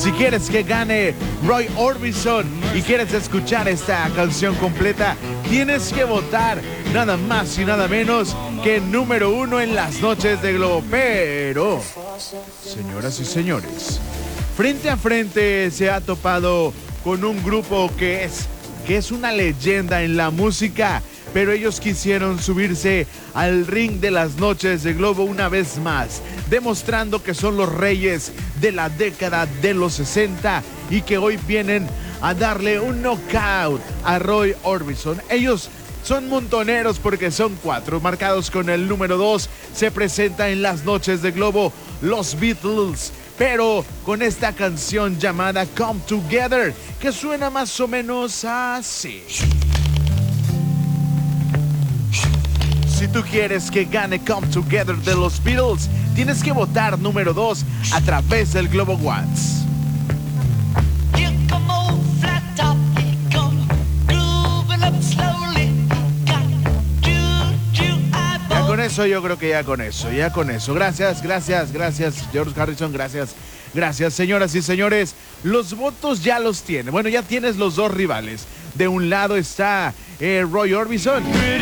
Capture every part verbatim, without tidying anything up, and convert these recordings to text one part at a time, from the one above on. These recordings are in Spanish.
Si quieres que gane Roy Orbison y quieres escuchar esta canción completa, tienes que votar nada más y nada menos que número uno en las noches de Globo. Pero, señoras y señores, frente a frente se ha topado con un grupo que es, que es una leyenda en la música, pero ellos quisieron subirse al ring de las noches de Globo una vez más, demostrando que son los reyes de la década de los sesenta y que hoy vienen a darle un knockout a Roy Orbison. Ellos son montoneros porque son cuatro, marcados con el número dos. Se presenta en las noches de Globo los Beatles, pero con esta canción llamada Come Together, que suena más o menos así. Si tú quieres que gane Come Together de los Beatles, tienes que votar número dos a través del Globo Watts. Ya con eso, yo creo que ya con eso, ya con eso. Gracias, gracias, gracias, George Harrison, gracias, gracias. Señoras y señores, los votos ya los tiene. Bueno, ya tienes los dos rivales. De un lado está eh, Roy Orbison.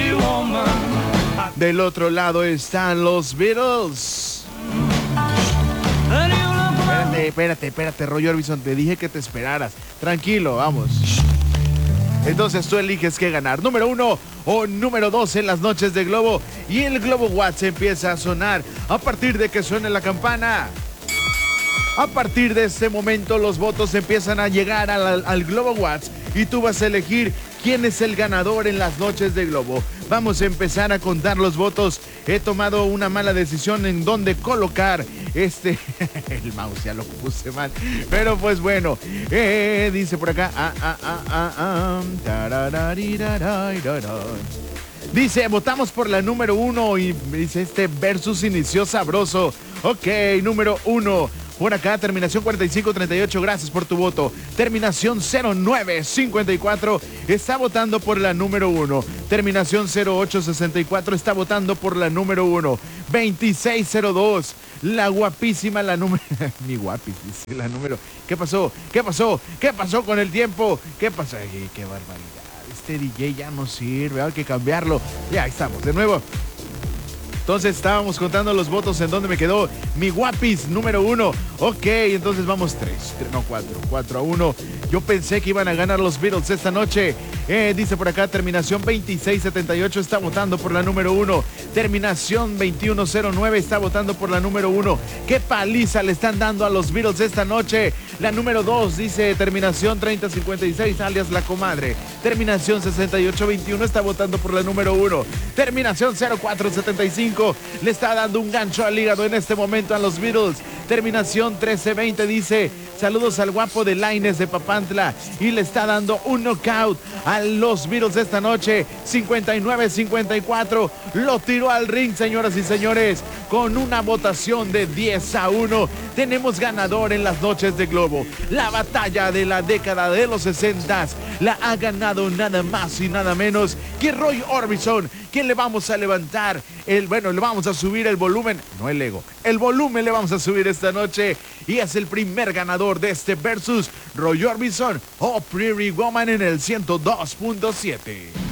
Del otro lado están los Beatles. Espérate, espérate, espérate, Roy Orbison, te dije que te esperaras. Tranquilo, vamos. Entonces tú eliges qué ganar, número uno o número dos en las noches de Globo. Y el Globo Watts empieza a sonar a partir de que suene la campana. A partir de este momento los votos empiezan a llegar al, al Globo Watts y tú vas a elegir quién es el ganador en las noches de Globo. Vamos a empezar a contar los votos. He tomado una mala decisión en dónde colocar este... el mouse ya lo puse mal. Pero pues bueno, eh, dice por acá... Ah, ah, ah, ah, ah, dice, votamos por la número uno y dice este versus inició sabroso. Ok, número uno. Por acá, terminación cuarenta y cinco treinta y ocho, gracias por tu voto. Terminación cero nueve cincuenta y cuatro está votando por la número uno. Terminación cero ocho sesenta y cuatro está votando por la número uno. veintiséis cero dos, la guapísima, la número... Mi guapis, dice la número... ¿Qué pasó? ¿Qué pasó? ¿Qué pasó con el tiempo? ¿Qué pasó? Ay, qué barbaridad. Este D J ya no sirve, hay que cambiarlo. Ya estamos, de nuevo. Entonces estábamos contando los votos en donde me quedó mi guapis número uno. Ok, entonces vamos tres, no cuatro, cuatro a uno. Yo pensé que iban a ganar los Beatles esta noche. Eh, dice por acá, terminación veintiséis setenta y ocho está votando por la número uno. Terminación veintiuno cero nueve está votando por la número uno. ¿Qué paliza le están dando a los Beatles esta noche? La número dos dice terminación treinta cincuenta y seis, alias la comadre. Terminación sesenta y ocho veintiuno está votando por la número uno. Terminación cero cuatro setenta y cinco le está dando un gancho al hígado en este momento a los Beatles. Terminación trece veinte dice saludos al guapo de Laines de Papantla y le está dando un knockout a los Beatles esta noche. Cincuenta y nueve cincuenta y cuatro lo tiró al ring, señoras y señores, con una votación de diez a uno. Tenemos ganador en las noches de Globo. La batalla de la década de los sesenta la ha ganado nada más y nada menos que Roy Orbison, quien le vamos a levantar el, bueno, le vamos a subir el volumen, no el ego, el volumen le vamos a subir esta noche, y es el primer ganador de este versus, Roy Orbison o Pretty Woman en el ciento dos punto siete.